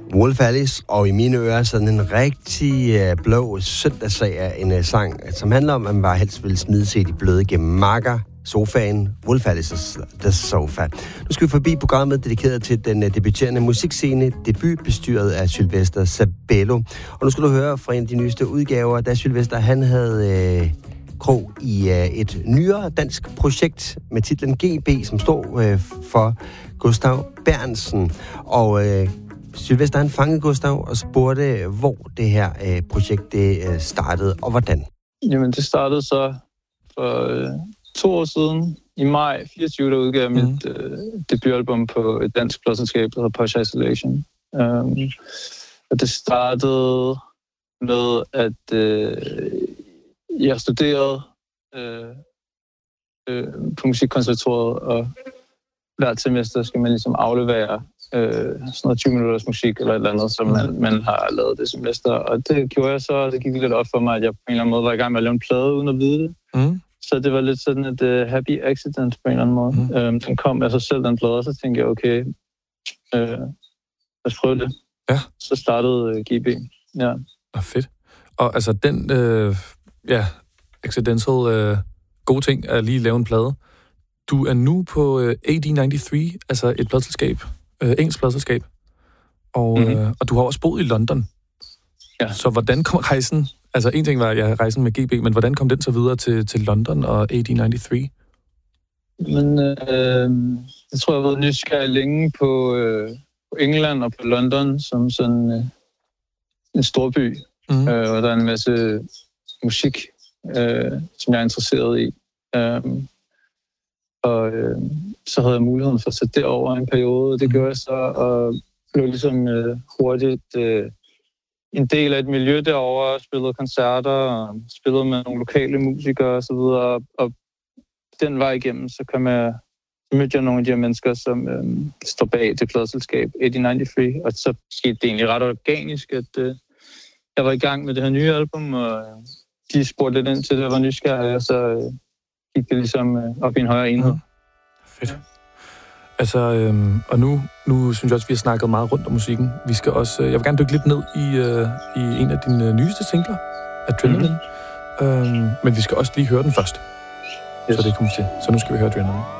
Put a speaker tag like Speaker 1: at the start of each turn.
Speaker 1: Wolf Alice, og i mine ører sådan en rigtig blå søndagssag af en sang, som handler om, at man bare helst vil smide sig de bløde gennem marker, sofaen, Wolf Alice's The Sofa. Nu skal vi forbi programmet dedikeret til den debuterende musikscene, debut bestyret af Sylvester Sabello. Og nu skal du høre fra en af de nyeste udgaver, da Sylvester han havde krog i et nyere dansk projekt med titlen GB, som står for Gustav Berntsen. Og Sylvester han fangede Gustav og spurgte, hvor det her projekt det startede, og hvordan.
Speaker 2: Jamen, det startede så for 2 år siden. I maj 24, der udgav jeg mit debutalbum på et dansk pladselskab, der hedder Posh Isolation. Og det startede med, at jeg studerede på Musikkonservatoriet, og hvert semester skal man ligesom aflevere sådan noget 20 minutters musik eller et eller andet, som man har lavet det semester. Og det gjorde jeg så, og det gik lidt op for mig, at jeg på en eller anden måde var i gang med at lave en plade uden at vide det. Så det var lidt sådan et happy accident på en eller anden måde. Den kom af sig selv, den plade, og så tænkte jeg, okay, lad os prøve det.
Speaker 3: Ja.
Speaker 2: Så startede GB. Ja.
Speaker 3: Fedt. Og altså den, accidental gode ting at lige lave en plade. Du er nu på AD93, altså et pladselskab, engelsk pladselskab. Og du har også boet i London.
Speaker 2: Ja. Så
Speaker 3: hvordan kom rejsen? Altså en ting var rejsen med GB, men hvordan kom den så videre til London og AD93?
Speaker 2: Men jeg tror, jeg har været nysgerrig længe på England og på London som sådan en storby. Og der er en masse musik, som jeg er interesseret i. Så havde jeg muligheden for at sætte derover en periode, og det gjorde jeg så, og blev ligesom hurtigt en del af et miljø derovre, spillede koncerter, og spillede med nogle lokale musikere og så videre, og den vej igennem, så mødte jeg nogle af de her mennesker, som står bag det pladselskab, AD93, og så skete det egentlig ret organisk, at jeg var i gang med det her nye album, og de spurgte lidt ind til det, jeg var nysgerrig, og så gik det ligesom op i en højere enhed.
Speaker 3: Fedt. Altså, og nu synes jeg også, vi har snakket meget rundt om musikken. Vi skal også, jeg vil gerne dykke lidt ned i en af dine nyeste singler, Adrenaline. Men vi skal også lige høre den først. Yes. Så det kommer til. Så nu skal vi høre Adrenaline.